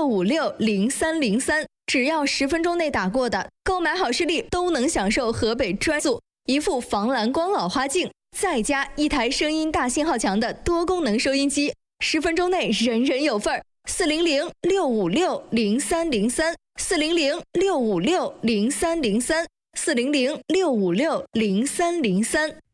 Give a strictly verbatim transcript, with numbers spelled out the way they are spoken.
五六零三零三，只要十分钟内打过的，购买好视力都能享受河北专速一副防蓝光老花镜，再加一台声音大信号强的多功能收音机，十分钟内人人有份儿。四零零六五六零三零三，四零零六五六零三零三，四零零六五六零三零三。